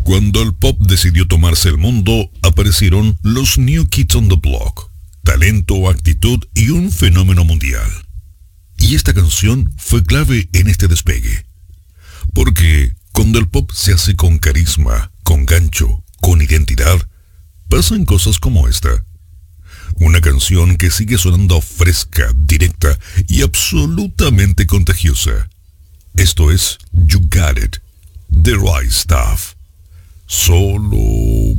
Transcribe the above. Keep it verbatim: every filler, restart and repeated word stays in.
Cuando el pop decidió tomarse el mundo, aparecieron los New Kids on the Block. Talento, actitud y un fenómeno mundial. Y esta canción fue clave en este despegue. Porque cuando el pop se hace con carisma, con gancho, con identidad, pasan cosas como esta. Una canción que sigue sonando fresca, directa y absolutamente contagiosa. Esto es You Got It, The Right Stuff. Solo